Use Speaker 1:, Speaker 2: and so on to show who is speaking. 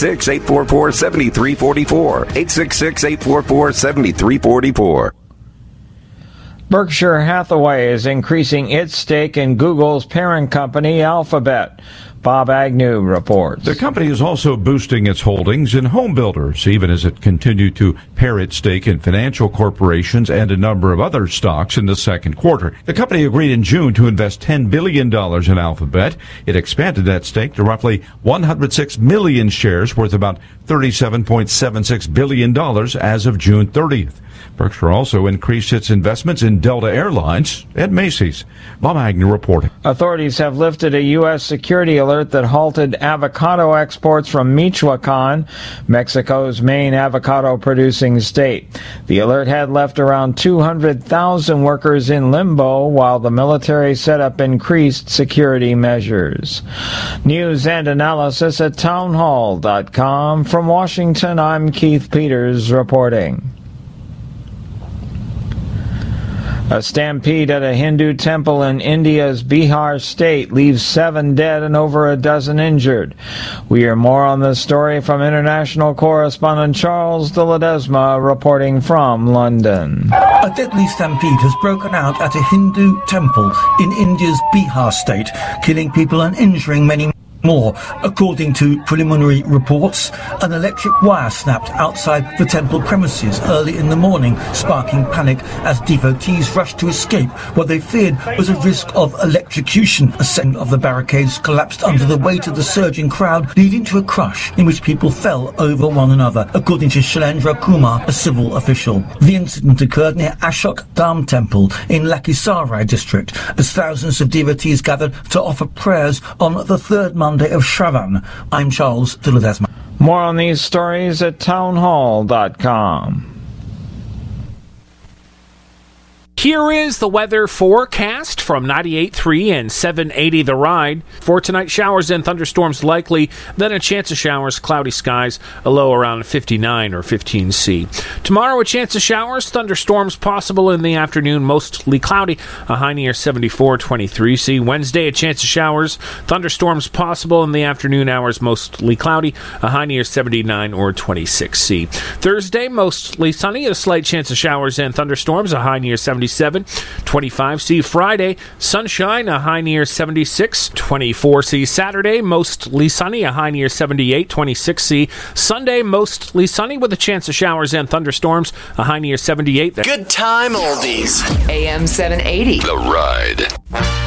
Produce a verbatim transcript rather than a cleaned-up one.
Speaker 1: six, eight four four, seven three four four. eight six six, eight four four, seven three four four.
Speaker 2: Berkshire Hathaway is increasing its stake in Google's parent company, Alphabet. Bob Agnew reports.
Speaker 3: The company is also boosting its holdings in home builders, even as it continued to pare its stake in financial corporations and a number of other stocks in the second quarter. The company agreed in June to invest ten billion dollars in Alphabet. It expanded that stake to roughly one hundred six million shares, worth about thirty-seven point seven six billion dollars as of June thirtieth. Berkshire also increased its investments in Delta Airlines and Macy's. Bob Agnew reporting.
Speaker 2: Authorities have lifted a U S security alert that halted avocado exports from Michoacan, Mexico's main avocado-producing state. The alert had left around two hundred thousand workers in limbo while the military set up increased security measures. News and analysis at townhall dot com. From Washington, I'm Keith Peters reporting. A stampede at a Hindu temple in India's Bihar state leaves seven dead and over a dozen injured. We hear more on this story from international correspondent Charles de Ledesma reporting from London.
Speaker 4: A deadly stampede has broken out at a Hindu temple in India's Bihar state, killing people and injuring many more. According to preliminary reports, an electric wire snapped outside the temple premises early in the morning, sparking panic as devotees rushed to escape what they feared was a risk of electrocution. A section of the barricades collapsed under the weight of the surging crowd, leading to a crush in which people fell over one another, according to Shailendra Kumar, a civil official. The incident occurred near Ashok Dham Temple in Lakhisarai district, as thousands of devotees gathered to offer prayers on the third month Monday of Shravan. I'm Charles de Ledesma.
Speaker 2: More on these stories at townhall dot com.
Speaker 5: Here is the weather forecast from ninety-eight point three and seven eighty The Ride. For tonight, showers and thunderstorms likely, then a chance of showers, cloudy skies, a low around fifty-nine or fifteen C. Tomorrow, a chance of showers, thunderstorms possible in the afternoon, mostly cloudy, a high near seventy-four, twenty-three C. Wednesday, a chance of showers, thunderstorms possible in the afternoon hours, mostly cloudy, a high near seventy-nine or twenty-six C. Thursday, mostly sunny, a slight chance of showers and thunderstorms, a high near seventy-seven, twenty-five C. Friday, sunshine, a high near seventy-six, twenty-four C. Saturday, mostly sunny, a high near seventy-eight, twenty-six C. Sunday, mostly sunny with a chance of showers and thunderstorms, a high near seventy-eight.
Speaker 6: Good time oldies.
Speaker 7: A M seven eighty.
Speaker 6: The Ride.